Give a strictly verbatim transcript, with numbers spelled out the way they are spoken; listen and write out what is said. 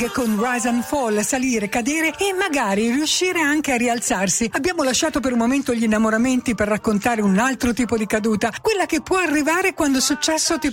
King con Rise and Fall, salire, cadere e magari riuscire anche a rialzarsi. Abbiamo lasciato per un momento gli innamoramenti per raccontare un altro tipo di caduta, quella che può arrivare quando il successo ti